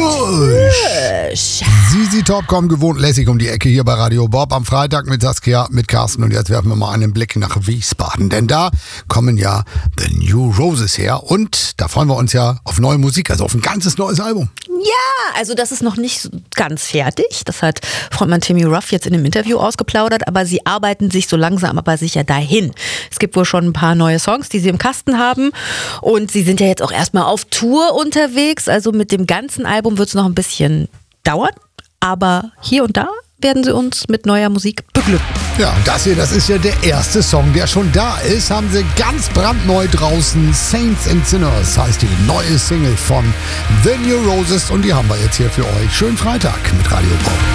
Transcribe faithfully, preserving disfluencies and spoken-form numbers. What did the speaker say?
Gusch. Sisi Top kommt gewohnt lässig um die Ecke hier bei Radio Bob am Freitag mit Saskia, mit Carsten. Und jetzt werfen wir mal einen Blick nach Wiesbaden, denn da kommen ja The New Roses her und da freuen wir uns ja auf neue Musik, also auf ein ganzes neues Album. Ja, also das ist noch nicht ganz fertig. Das hat Frontmann Timmy Ruff jetzt in einem Interview ausgeplaudert, aber sie arbeiten sich so langsam aber sicher dahin. Es gibt wohl schon ein paar neue Songs, die sie im Kasten haben und sie sind ja jetzt auch erstmal auf Tour unterwegs, also mit dem ganzen Album wird es noch ein bisschen dauern, aber hier und da werden sie uns mit neuer Musik beglücken. Ja, das hier, das ist ja der erste Song, der schon da ist, haben sie ganz brandneu draußen. Saints and Sinners heißt die neue Single von The New Roses und die haben wir jetzt hier für euch. Schönen Freitag mit Radio Bob.